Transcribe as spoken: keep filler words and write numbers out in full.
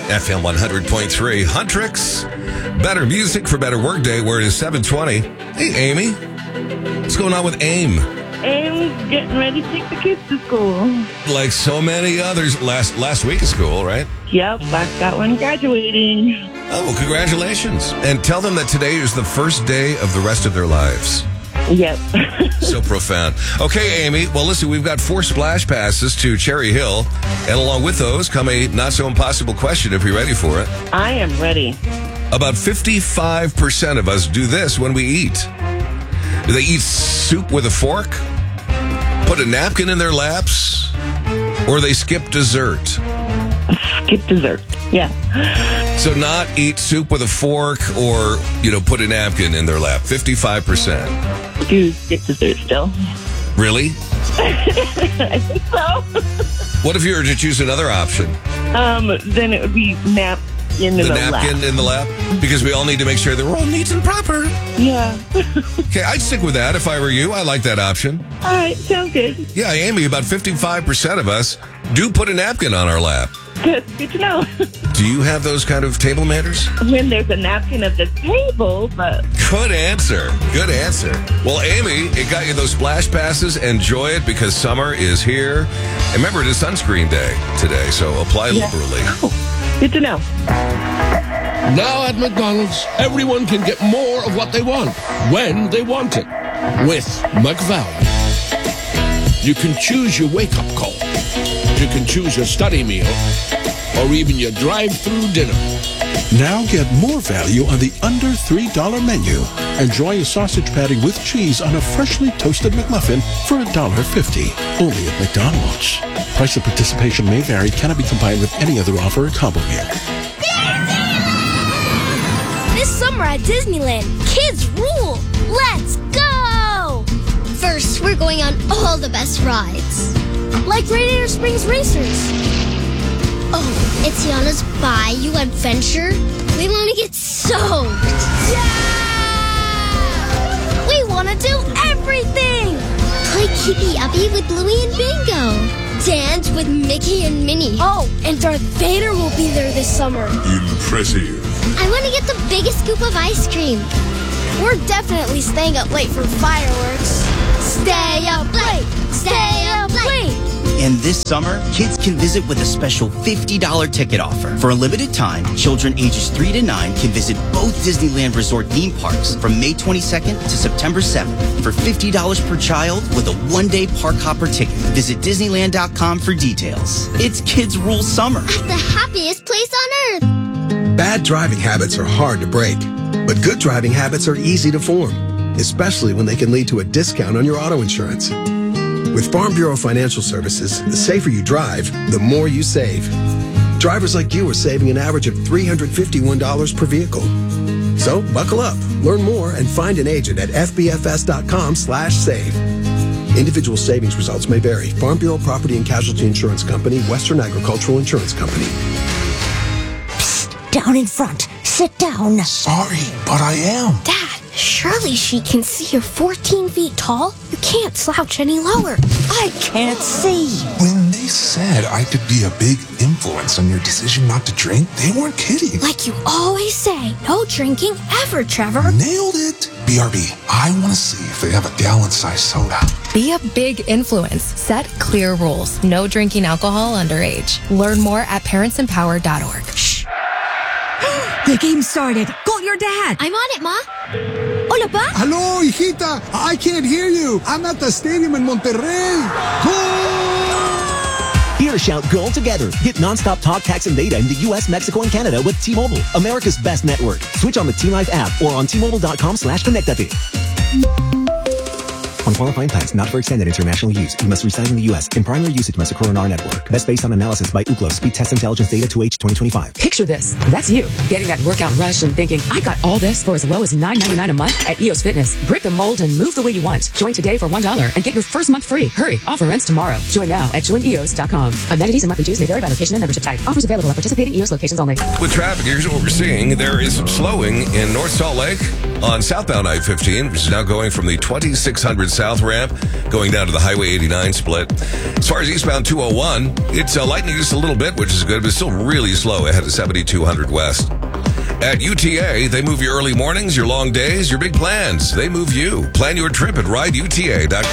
F M one hundred point three. Huntrix. Better music for better workday, where it is seven twenty. Hey, Amy. What's going on with AIM? AIM's getting ready to take the kids to school. Like so many others, last last week of school, right? Yep, I've got one graduating. Oh, well, congratulations. And tell them that today is the first day of the rest of their lives. Yep. So profound. Okay, Amy. Well, listen, we've got four splash passes to Cherry Hill. And along with those come a not-so-impossible question, if you're ready for it. I am ready. About fifty-five percent of us do this when we eat. Do they eat soup with a fork? Put a napkin in their laps? Or they skip dessert? Skip dessert. Yeah. So not eat soup with a fork or, you know, put a napkin in their lap. fifty-five percent. Do skip dessert still. Really? I think so. What if you were to choose another option? Um, then it would be nap in the, the lap. napkin in the lap? Because we all need to make sure they're all neat and proper. Yeah. Okay, I'd stick with that if I were you. I like that option. All right, sounds good. Yeah, Amy, about fifty-five percent of us do put a napkin on our lap. Good, good to know. Do you have those kind of table manners? When there's a napkin at the table, but... Good answer. Good answer. Well, Amy, it got you those splash passes. Enjoy it because summer is here. And remember, it is sunscreen day today, so apply Yeah. liberally. Oh, good to know. Now at McDonald's, everyone can get more of what they want, when they want it, with McValue. You can choose your wake-up call. You can choose your study meal, or even your drive-through dinner. Now get more value on the under three dollar menu. Enjoy a sausage patty with cheese on a freshly toasted McMuffin for one dollar fifty. Only at McDonald's. Price of participation may vary, cannot be combined with any other offer or combo meal. This summer at Disneyland, kids rule! Let's go! First, we're going on all the best rides. Like Radiator Springs Racers. Oh, it's Tiana's Bayou Adventure. We want to get soaked. Yeah! We want to do everything! Play Keepy Uppy with Bluey and Bingo. Dance with Mickey and Minnie. Oh, and Darth Vader will be there this summer. Impressive. I want to get the biggest scoop of ice cream. We're definitely staying up late for fireworks. Stay up late! Stay up late! And this summer, kids can visit with a special fifty dollar ticket offer. For a limited time, children ages three to nine can visit both Disneyland Resort theme parks from May twenty-second to September seventh for fifty dollars per child with a one-day park hopper ticket. Visit Disneyland dot com for details. It's Kids Rule Summer. At the happiest place on earth. Bad driving habits are hard to break, but good driving habits are easy to form, especially when they can lead to a discount on your auto insurance. With Farm Bureau Financial Services, the safer you drive, the more you save. Drivers like you are saving an average of three hundred fifty-one dollars per vehicle. So buckle up, learn more, and find an agent at f b f s dot com slash save. Individual savings results may vary. Farm Bureau Property and Casualty Insurance Company, Western Agricultural Insurance Company. Psst, down in front. Sit down. Sorry, but I am. Dad, surely she can see you're fourteen feet tall. You can't slouch any lower. I can't see. When they said I could be a big influence on your decision not to drink, they weren't kidding. Like you always say, no drinking ever, Trevor. Nailed it. B R B, I want to see if they have a gallon-sized soda. Be a big influence. Set clear rules. No drinking alcohol underage. Learn more at parents empower dot org. Shh. The game started. Call your dad. I'm on it, Ma. Hola, Pa. Hello, hijita. I can't hear you. I'm at the stadium in Monterrey. Goal! Hear shout goal together. Get nonstop talk, text, and data in the U S, Mexico, and Canada with T-Mobile, America's best network. Switch on the T-Life app or on T Mobile dot com slash connectate. On qualifying plans not for extended international use, you must reside in the U S. In primary usage must occur on our network. Best based on analysis by Ookla. Speed Test Intelligence Data to H twenty twenty-five. Picture this. That's you, getting that workout rush and thinking, I got all this for as low as nine ninety-nine a month at E O S Fitness. Break the mold and move the way you want. Join today for one dollar and get your first month free. Hurry, offer ends tomorrow. Join now at join E O S dot com. Amenities and monthly dues may vary by location and membership type. Offers available at participating E O S locations only. With traffic, here's what we're seeing. There is some slowing in North Salt Lake on southbound I fifteen, which is now going from the twenty-six hundred south south ramp going down to the Highway eighty-nine split. As far as eastbound two oh one, it's uh, lightening just a little bit, which is good, but still really slow ahead of seventy-two hundred west. At U T A, they move your early mornings, your long days, your big plans. They move you. Plan your trip at ride U T A dot com.